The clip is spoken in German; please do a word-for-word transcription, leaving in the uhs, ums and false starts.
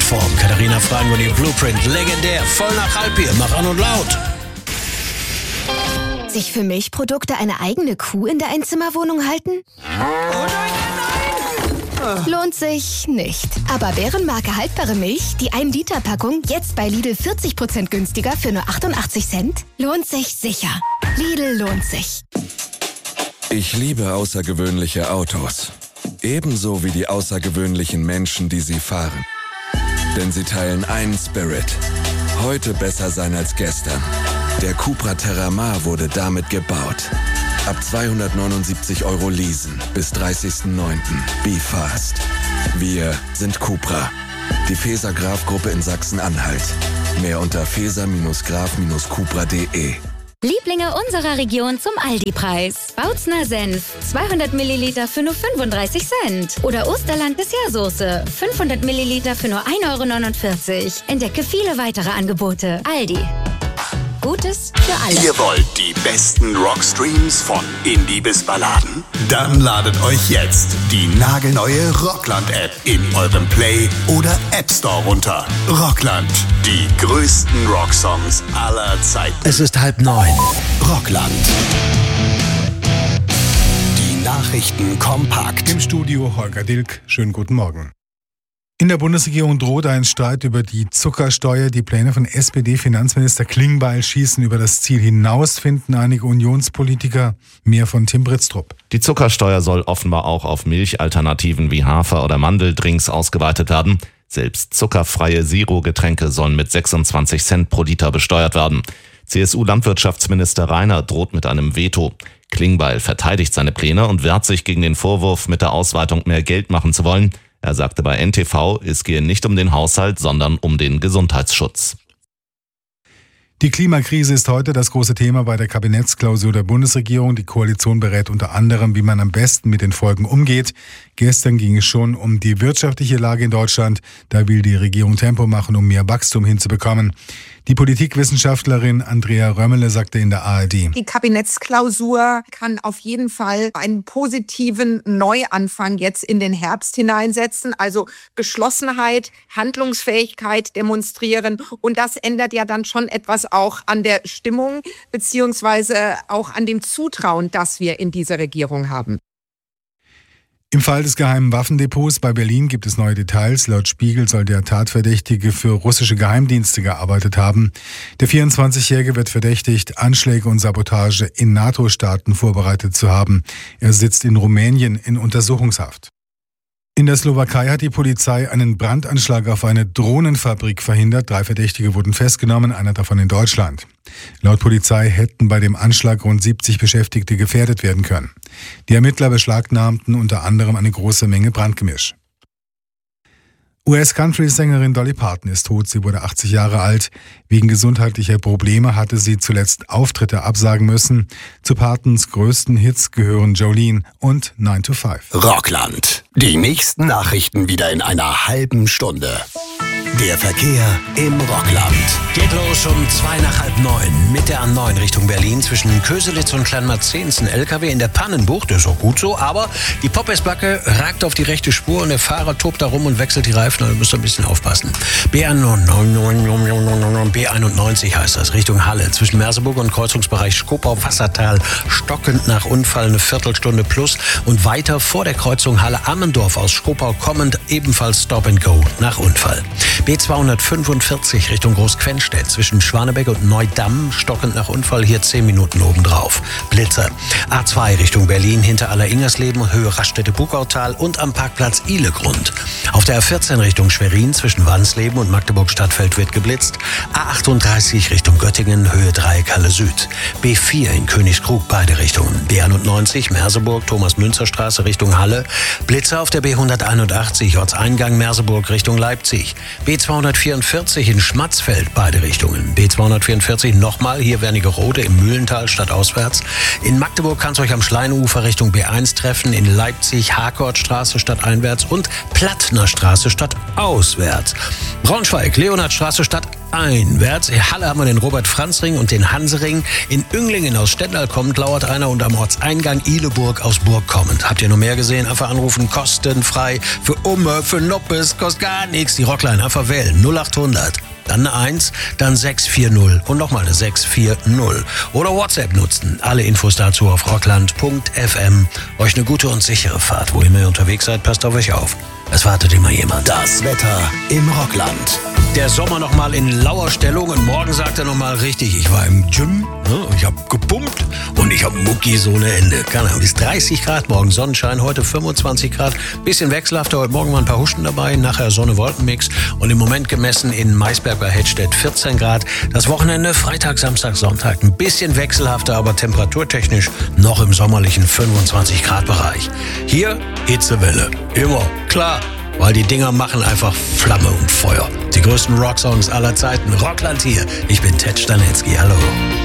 Topform. Katharina Frank und ihr Blueprint. Legendär. Voll nach Halbbier. Mach an und laut. Sich für Milchprodukte eine eigene Kuh in der Einzimmerwohnung halten? Lohnt sich nicht. Aber Bärenmarke haltbare Milch, die ein Liter Packung, jetzt bei Lidl vierzig Prozent günstiger für nur achtundachtzig Cent? Lohnt sich sicher. Lidl lohnt sich. Ich liebe außergewöhnliche Autos. Ebenso wie die außergewöhnlichen Menschen, die sie fahren. Denn sie teilen einen Spirit. Heute besser sein als gestern. Der Cupra Terramar wurde damit gebaut. Ab zweihundertneunundsiebzig Euro leasen bis dreißigsten neunten Be fast. Wir sind Cupra. Die Feser Graf Gruppe in Sachsen-Anhalt. Mehr unter feser graf cupra punkt de. Lieblinge unserer Region zum Aldi-Preis. Bautzner Senf, zweihundert Milliliter für nur fünfunddreißig Cent. Oder Osterland Dessertsoße, fünfhundert Milliliter für nur ein Euro neunundvierzig. Entdecke viele weitere Angebote. Aldi. Gutes für alle. Ihr wollt die besten Rockstreams von Indie bis Balladen? Dann ladet euch jetzt die nagelneue Rockland-App in eurem Play- oder App Store runter. Rockland, die größten Rocksongs aller Zeiten. Es ist halb neun. Rockland. Die Nachrichten kompakt. Im Studio Holger Dilk. Schönen guten Morgen. In der Bundesregierung droht ein Streit über die Zuckersteuer. Die Pläne von S P D-Finanzminister Klingbeil schießen über das Ziel hinaus, finden einige Unionspolitiker. Mehr von Tim Britztrup. Die Zuckersteuer soll offenbar auch auf Milchalternativen wie Hafer- oder Mandeldrinks ausgeweitet werden. Selbst zuckerfreie Zero-Getränke sollen mit sechsundzwanzig Cent pro Liter besteuert werden. C S U-Landwirtschaftsminister Reiner droht mit einem Veto. Klingbeil verteidigt seine Pläne und wehrt sich gegen den Vorwurf, mit der Ausweitung mehr Geld machen zu wollen. Er sagte bei N T V, es gehe nicht um den Haushalt, sondern um den Gesundheitsschutz. Die Klimakrise ist heute das große Thema bei der Kabinettsklausur der Bundesregierung. Die Koalition berät unter anderem, wie man am besten mit den Folgen umgeht. Gestern ging es schon um die wirtschaftliche Lage in Deutschland. Da will die Regierung Tempo machen, um mehr Wachstum hinzubekommen. Die Politikwissenschaftlerin Andrea Römmele sagte in der A R D: Die Kabinettsklausur kann auf jeden Fall einen positiven Neuanfang jetzt in den Herbst hineinsetzen. Also Geschlossenheit, Handlungsfähigkeit demonstrieren. Und das ändert ja dann schon etwas auch an der Stimmung beziehungsweise auch an dem Zutrauen, das wir in dieser Regierung haben. Im Fall des geheimen Waffendepots bei Berlin gibt es neue Details. Laut Spiegel soll der Tatverdächtige für russische Geheimdienste gearbeitet haben. Der vierundzwanzigjährige wird verdächtigt, Anschläge und Sabotage in NATO-Staaten vorbereitet zu haben. Er sitzt in Rumänien in Untersuchungshaft. In der Slowakei hat die Polizei einen Brandanschlag auf eine Drohnenfabrik verhindert. Drei Verdächtige wurden festgenommen, einer davon in Deutschland. Laut Polizei hätten bei dem Anschlag rund siebzig Beschäftigte gefährdet werden können. Die Ermittler beschlagnahmten unter anderem eine große Menge Brandgemisch. U S-Country-Sängerin Dolly Parton ist tot. Sie wurde achtzig Jahre alt. Wegen gesundheitlicher Probleme hatte sie zuletzt Auftritte absagen müssen. Zu Partons größten Hits gehören Jolene und nine to five. Rockland. Die nächsten Nachrichten wieder in einer halben Stunde. Der Verkehr im Rockland. Geht los um zwei nach halb neun mit der A neun Richtung Berlin. Zwischen Köselitz und Kleinmarzehn ein L K W in der Pannenbucht. Das ist auch gut so, aber die Popesbacke ragt auf die rechte Spur und der Fahrer tobt da rum und wechselt die Reifen. Da müsst ihr ein bisschen aufpassen. B einundneunzig heißt das, Richtung Halle. Zwischen Merseburg und Kreuzungsbereich Skopau-Wassertal stockend nach Unfall eine Viertelstunde plus. Und weiter vor der Kreuzung Halle-Ammendorf aus Skopau kommend ebenfalls Stop and Go nach Unfall. B zweihundertfünfundvierzig Richtung Großquenstedt zwischen Schwanebeck und Neudamm stockend nach Unfall, hier zehn Minuten obendrauf. Blitzer. A zwei Richtung Berlin hinter Aller-Ingersleben, Höhe Raststätte-Bukautal und am Parkplatz Ihlegrund. Auf der A vierzehn Richtung Schwerin zwischen Wansleben und Magdeburg-Stadtfeld wird geblitzt. A achtunddreißig Richtung Göttingen, Höhe Dreieck Halle Süd. B vier in Königskrug, beide Richtungen. B einundneunzig Merseburg, Thomas-Münzer-Straße Richtung Halle. Blitzer auf der B hunderteinundachtzig, Ortseingang Merseburg Richtung Leipzig. B zweihundertvierundvierzig in Schmatzfeld, beide Richtungen. B zweihundertvierundvierzig nochmal, hier Wernigerode im Mühlental stadtauswärts. In Magdeburg kann es euch am Schleinufer Richtung B eins treffen. In Leipzig Harkortstraße stadteinwärts und Plattnerstraße stadtauswärts. Braunschweig Leonhardstraße stadtauswärts. Einwärts. In Halle haben wir den Robert-Franz-Ring und den Hansering. In Önglingen aus Stendal kommend lauert einer und am Ortseingang Ihleburg aus Burg kommend. Habt ihr noch mehr gesehen? Einfach anrufen, kostenfrei. Für Umme, für Nuppes, kostet gar nichts. Die Rockline einfach wählen. null acht hundert. Dann eine eins, dann sechs vier null und nochmal eine sechs vier null. Oder WhatsApp nutzen. Alle Infos dazu auf rockland punkt f m. Euch eine gute und sichere Fahrt. Wo immer ihr unterwegs seid, passt auf euch auf. Es wartet immer jemand. Das Wetter im Rockland. Der Sommer nochmal in lauer Stellung und morgen sagt er nochmal richtig, ich war im Gym, ne, ich hab gepumpt und ich hab Mucki so eine Ende. Keine Ahnung, bis dreißig Grad morgen, Sonnenschein, heute fünfundzwanzig Grad, bisschen wechselhafter, heute Morgen mal ein paar Huschen dabei, nachher Sonne-Wolkenmix und im Moment gemessen in Maisberg bei Hedstedt vierzehn Grad. Das Wochenende, Freitag, Samstag, Sonntag, ein bisschen wechselhafter, aber temperaturtechnisch noch im sommerlichen fünfundzwanzig Grad Bereich. Hier Hitzewelle, immer, klar. Weil die Dinger machen einfach Flamme und Feuer. Die größten Rocksongs aller Zeiten. Rockland hier. Ich bin Ted Stanitzky. Hallo.